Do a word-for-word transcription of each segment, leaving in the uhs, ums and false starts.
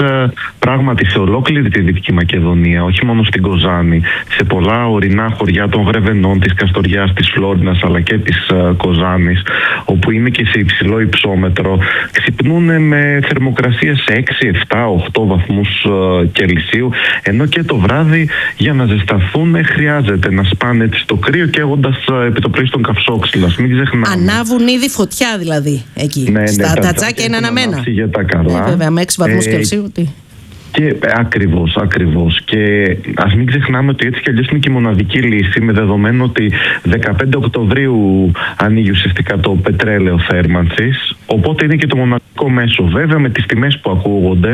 πράγματι σε ολόκληρη τη Δυτική Μακεδονία, όχι μόνο στην Κοζάνη, σε πολλά ορεινά χωριά των Γρεβενών, της Καστοριάς, της Φλόρινας αλλά και της Κοζάνης, όπου είναι και σε υψηλό υψόμετρο, ξυπνούν με θερμοκρασία σε έξι, επτά, οκτώ βαθμούς Κελσίου, ενώ και το βράδυ για να ζεσταθούν χρειάζεται να σπάνε στο κρύο καίγοντας επί το πρωί στον καυσόξυλα. Μην ξεχνάμε. Ανάβουν ήδη φωτιά δηλαδή εκεί. Ναι, ναι, στα τα τατσάκια είναι αναμένα. Για τα καλά. Ε, βέβαια, με έξι βαθμούς ε, Κελσίου. Τι. Και ακριβώς, ακριβώς. Και ας μην ξεχνάμε ότι έτσι κι αλλιώς είναι και η μοναδική λύση, με δεδομένο ότι δεκαπέντε Οκτωβρίου ανοίγει ουσιαστικά το πετρέλαιο θέρμανσης. Οπότε είναι και το μοναδικό μέσο. Βέβαια, με τις τιμές που ακούγονται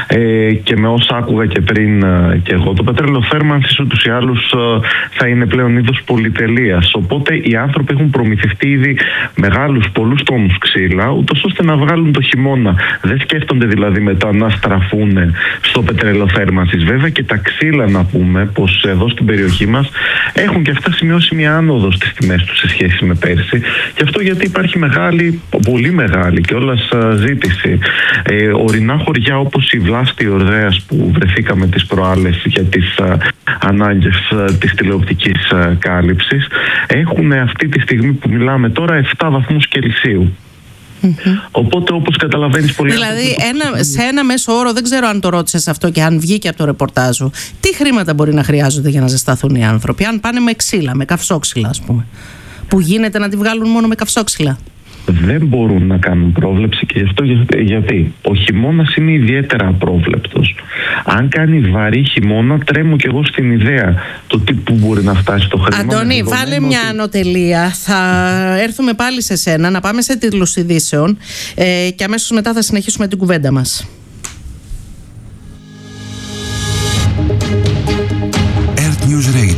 ε, και με όσα άκουγα και πριν ε, και εγώ, το πετρέλαιο θέρμανσης ούτως ή άλλως ε, θα είναι πλέον είδος πολυτελείας. Οπότε οι άνθρωποι έχουν προμηθευτεί ήδη μεγάλους, πολλούς τόνους ξύλα, ούτως ώστε να βγάλουν το χειμώνα. Δεν σκέφτονται δηλαδή μετά να στραφούν στο πετρέλαιο θέρμανσης. Βέβαια και τα ξύλα, να πούμε πως εδώ στην περιοχή μας έχουν και αυτά σημειώσει μια άνοδο στις τιμές τους σε σχέση με πέρσι. Και αυτό γιατί υπάρχει μεγάλη, πολύ μεγάλη και όλας ζήτηση. Ε, ορεινά χωριά όπως η Βλάστη Ορδέας που βρεθήκαμε τις προάλλες για τις α, ανάγκες α, της τηλεοπτικής α, κάλυψης, έχουν αυτή τη στιγμή που μιλάμε τώρα επτά βαθμούς Κελσίου. Mm-hmm. Οπότε, όπως καταλαβαίνεις πολύ. Δηλαδή, ένα, σε ένα μέσο όρο, δεν ξέρω αν το ρώτησες αυτό και αν βγήκε από το ρεπορτάζ σου, τι χρήματα μπορεί να χρειάζονται για να ζεσταθούν οι άνθρωποι, αν πάνε με ξύλα, με καυσόξυλα, ας πούμε, που γίνεται να τη βγάλουν μόνο με καυσόξυλα? Δεν μπορούν να κάνουν πρόβλεψη, και γι' αυτό γιατί ο χειμώνας είναι ιδιαίτερα απρόβλεπτος. Αν κάνει βαρύ χειμώνα, τρέμω κι εγώ στην ιδέα το τι που μπορεί να φτάσει το χρήμα. Αντώνη, βάλε μια ότι... ανωτελεία. Θα έρθουμε πάλι σε σένα, να πάμε σε τίτλους ειδήσεων ε, και αμέσως μετά θα συνεχίσουμε την κουβέντα μας. Earth News Radio.